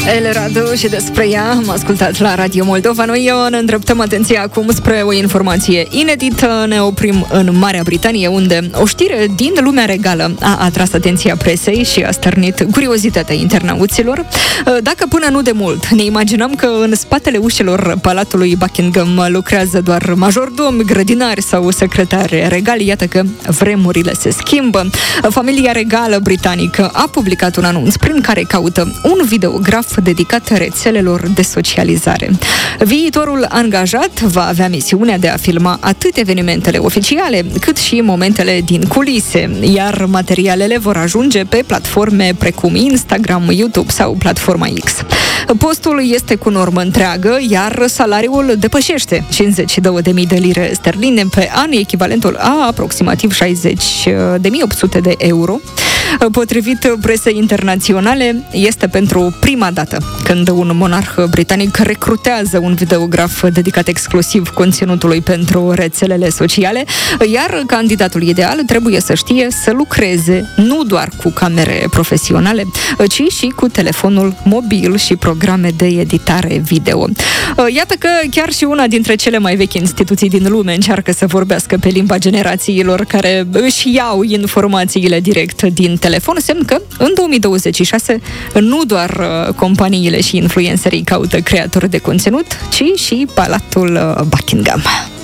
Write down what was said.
Eldorado și despre ea am ascultat la Radio Moldova. Noi ne îndreptăm atenția acum spre o informație inedită. Ne oprim în Marea Britanie, unde o știre din lumea regală a atras atenția presei și a stârnit curiozitatea internauților. Dacă până nu de mult ne imaginăm că în spatele ușilor Palatului Buckingham lucrează doar majordomi, grădinari sau secretari regali, iată că vremurile se schimbă. Familia regală britanică a publicat un anunț prin care caută un videograf dedicat rețelelor de socializare. Viitorul angajat va avea misiunea de a filma atât evenimentele oficiale, cât și momentele din culise, iar materialele vor ajunge pe platforme precum Instagram, YouTube sau platforma X. Postul este cu normă întreagă, iar salariul depășește 52.000 de lire sterline pe an, echivalentul a aproximativ 60.800 de euro. Potrivit presei internaționale, este pentru prima dată când un monarh britanic recrutează un videograf dedicat exclusiv conținutului pentru rețelele sociale, iar candidatul ideal trebuie să știe să lucreze nu doar cu camere profesionale, ci și cu telefonul mobil și programe de editare video. Iată că chiar și una dintre cele mai vechi instituții din lume încearcă să vorbească pe limba generațiilor care își iau informațiile direct din telefon, semn că în 2026 nu doar companiile și influencerii caută creatori de conținut, ci și Palatul Buckingham.